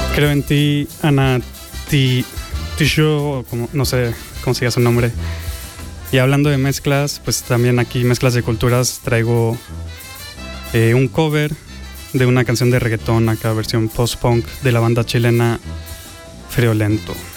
Creo en ti, Ana Tisho, no sé cómo se llama su nombre. Y hablando de mezclas, pues también aquí mezclas de culturas traigo un cover de una canción de reggaetón, acá versión post-punk de la banda chilena Friolento.